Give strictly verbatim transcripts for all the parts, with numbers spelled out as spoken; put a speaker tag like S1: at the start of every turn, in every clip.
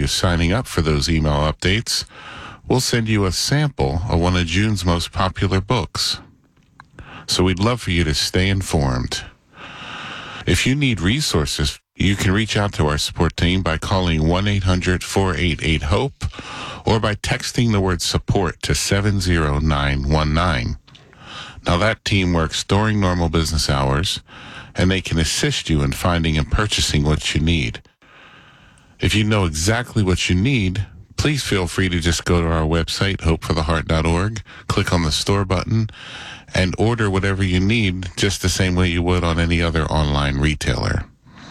S1: signing up for those email updates, we'll send you a sample of one of June's most popular books. So we'd love for you to stay informed. If you need resources, you can reach out to our support team by calling one eight hundred four eight eight HOPE or by texting the word support to seven zero nine one nine. Now that team works during normal business hours, and they can assist you in finding and purchasing what you need. If you know exactly what you need, please feel free to just go to our website, hope for the heart dot org, click on the store button, and order whatever you need just the same way you would on any other online retailer.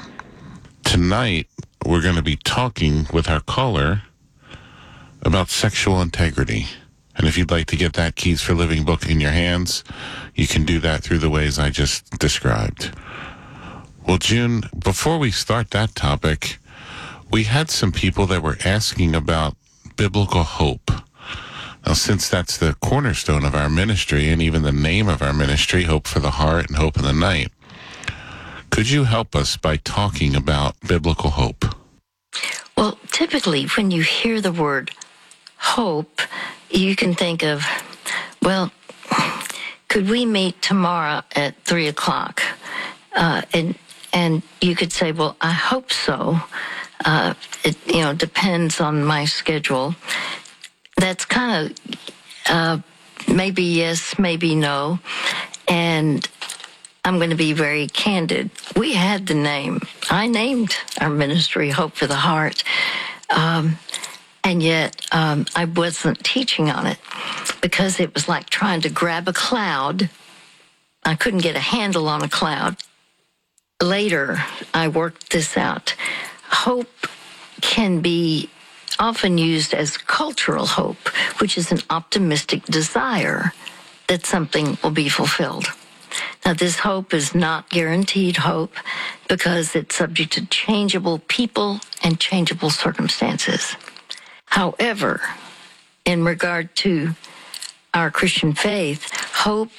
S1: Tonight, we're going to be talking with our caller about sexual integrity. And if you'd like to get that Keys for Living book in your hands, you can do that through the ways I just described. Well, June, before we start that topic, we had some people that were asking about biblical hope. Now, since that's the cornerstone of our ministry and even the name of our ministry, Hope for the Heart and Hope in the Night, could you help us by talking about biblical hope?
S2: Well, typically when you hear the word hope, you can think of, well, could we meet tomorrow at three o'clock? Uh, and and you could say, well, I hope so. Uh, it, you know, depends on my schedule. That's kind of uh, maybe yes, maybe no. And I'm going to be very candid. We had the name. I named our ministry Hope for the Heart. Um, and yet um, I wasn't teaching on it because it was like trying to grab a cloud. I couldn't get a handle on a cloud. Later, I worked this out. Hope can be often used as cultural hope, which is an optimistic desire that something will be fulfilled. Now, this hope is not guaranteed hope because it's subject to changeable people and changeable circumstances. However, in regard to our Christian faith, hope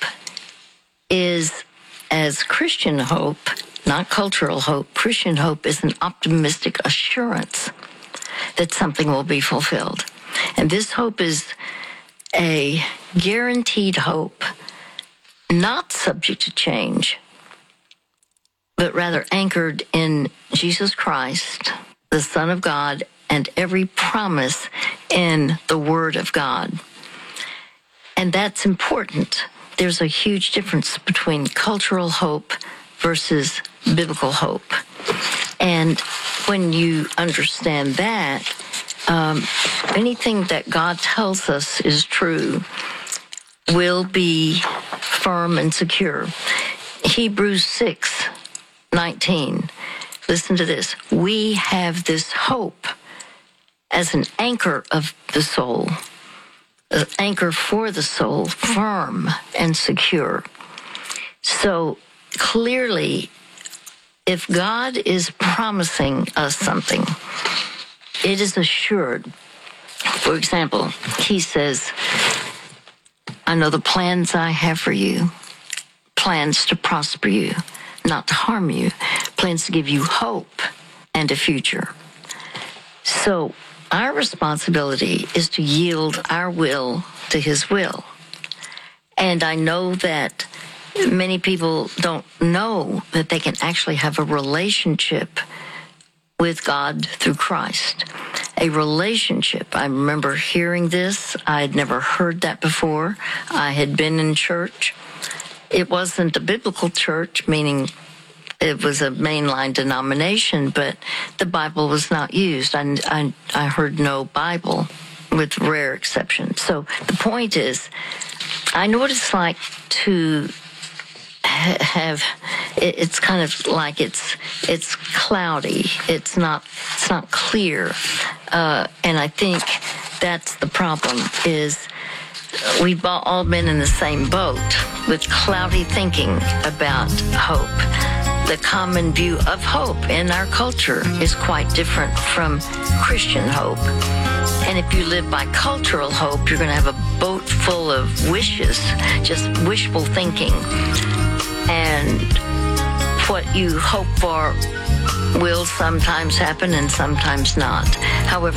S2: is, as Christian hope, not cultural hope, Christian hope is an optimistic assurance that something will be fulfilled. And this hope is a guaranteed hope, not subject to change, but rather anchored in Jesus Christ, the Son of God, and every promise in the Word of God. And that's important. There's a huge difference between cultural hope versus biblical hope. And when you understand that, um, anything that God tells us is true will be firm and secure. Hebrews six nineteen. Listen to this. We have this hope as an anchor of the soul, an anchor for the soul, firm and secure. So clearly, if God is promising us something, it is assured. For example, he says, I know the plans I have for you, plans to prosper you, not to harm you, plans to give you hope and a future. So our responsibility is to yield our will to his will. And I know that many people don't know that they can actually have a relationship with God through Christ. A relationship. I remember hearing this. I had never heard that before. I had been in church. It wasn't a biblical church, meaning it was a mainline denomination, but the Bible was not used. I, I, I heard no Bible, with rare exceptions. So the point is, I know what it's like to have, it's kind of like it's it's cloudy. It's not it's not clear, uh, and I think that's the problem. Is we've all been in the same boat with cloudy thinking about hope. The common view of hope in our culture is quite different from Christian hope. And if you live by cultural hope, you're going to have a boat full of wishes, just wishful thinking. And what you hope for will sometimes happen and sometimes not. However,